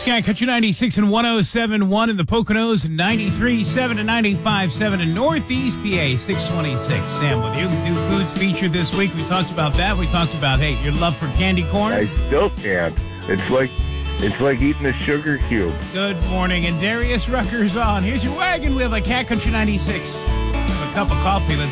Sky Country 96 and 107.1 in the Poconos, 93.7 and 95.7 in Northeast PA, 626. Sam with you. New foods featured this week. We talked about that. We talked about, hey, your love for candy corn. I still can't. It's like eating a sugar cube. Good morning, and Darius Rucker's on. Here's your wagon wheel at Cat Country 96. Have a cup of coffee. Let's